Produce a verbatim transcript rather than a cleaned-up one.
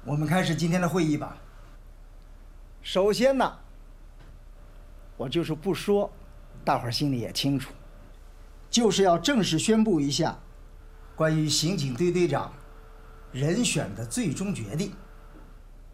我们开始今天的会议吧。首先呢，我就是不说，大伙儿心里也清楚，就是要正式宣布一下关于刑警队队长人选的最终决定。